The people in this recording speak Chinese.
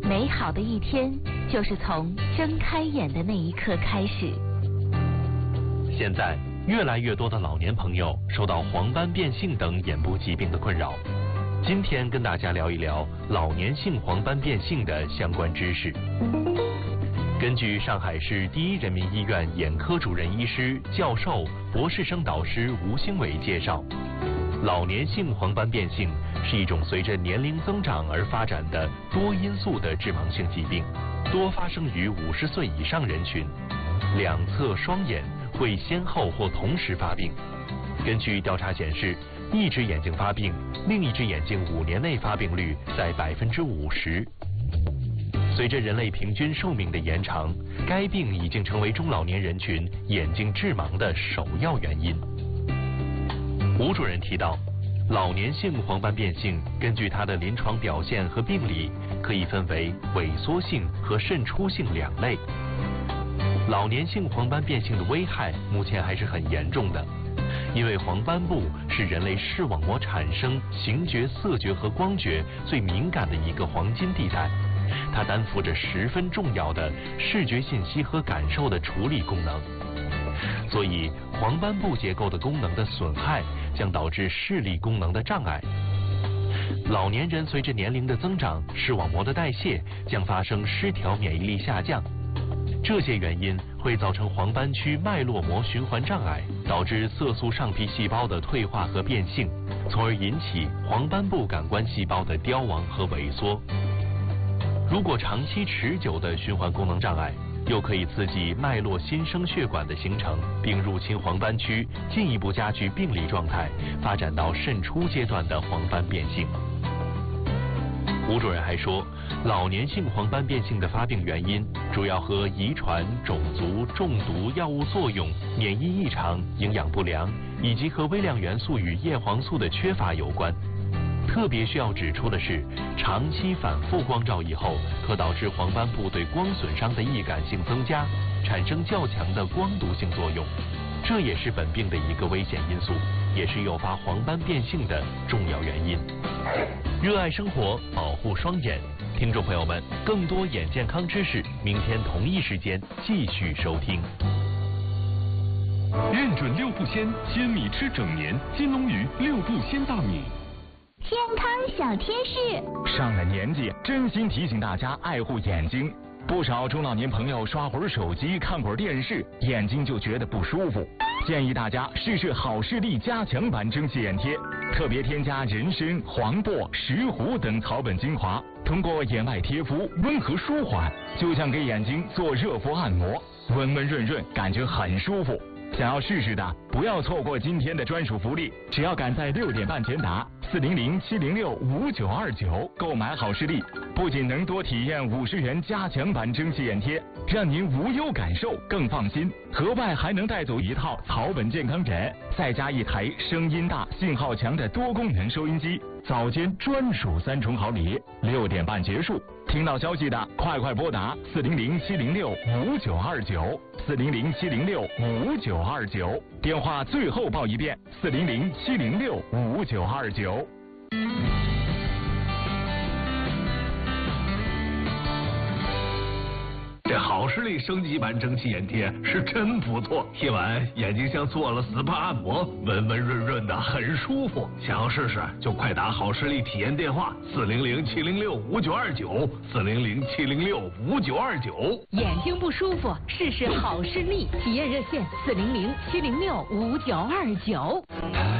美好的一天就是从睁开眼的那一刻开始。 现在，越来越多的老年朋友受到黄斑变性等眼部疾病的困扰。今天跟大家聊一聊老年性黄斑变性的相关知识。根据上海市第一人民医院眼科主任医师、教授、博士生导师吴兴伟介绍，老年性黄斑变性是一种随着年龄增长而发展的多因素的致盲性疾病，多发生于50岁以上人群，两侧双眼会先后或同时发病。根据调查显示，一只眼睛发病，另一只眼睛5年内发病率在50%。随着人类平均寿命的延长，该病已经成为中老年人群眼睛致盲的首要原因。吴主任提到，老年性黄斑变性根据它的临床表现和病理，可以分为萎缩性和渗出性两类。老年性黄斑变性的危害目前还是很严重的，因为黄斑部是人类视网膜产生形觉、色觉和光觉最敏感的一个黄金地带，它担负着十分重要的视觉信息和感受的处理功能。所以，黄斑部结构的功能的损害将导致视力功能的障碍。老年人随着年龄的增长，视网膜的代谢将发生失调，免疫力下降。这些原因会造成黄斑区脉络膜循环障碍，导致色素上皮细胞的退化和变性，从而引起黄斑部感官细胞的凋亡和萎缩。如果长期持久的循环功能障碍，又可以刺激脉络新生血管的形成，并入侵黄斑区，进一步加剧病理状态，发展到渗出阶段的黄斑变性。吴主任还说，老年性黄斑变性的发病原因主要和遗传、种族、中毒、药物作用、免疫异常、营养不良以及和微量元素与叶黄素的缺乏有关。特别需要指出的是，长期反复光照以后，可导致黄斑部对光损伤的易感性增加，产生较强的光毒性作用，这也是本病的一个危险因素，也是诱发黄斑变性的重要原因。热爱生活，保护双眼，听众朋友们，更多眼健康知识，明天同一时间继续收听。 认准6不鲜，鲜米吃整年，金龙鱼6不鲜大米。 健康小贴士， 上了年纪，真心提醒大家爱护眼睛。不少中老年朋友刷会儿手机、看会儿电视，眼睛就觉得不舒服。建议大家试试好视力加强版蒸汽眼贴，特别添加人参、黄柏、石斛等草本精华，通过眼外贴敷温和舒缓，就像给眼睛做热敷按摩，温温润润，感觉很舒服。想要试试的，不要错过今天的专属福利，只要赶在6点半前打400-706-5929购买好视力，不仅能多体验50元加强版蒸汽眼贴，让您无忧感受更放心，额外还能带走一套草本健康枕，再加一台声音大、信号强的多功能收音机，早间专属3重好礼。6点半结束，听到消息的快拨打400-706-5929 400-706-5929，电话最后报一遍400-706-5929。 这好视力升级版蒸汽眼贴是真不错，贴完眼睛像做了 SPA 按摩，温温润润的，很舒服。想要试试就快打好视力体验电话400-706-5929 400-706-5929。 眼睛不舒服，试试好视力体验热线400-706-5929。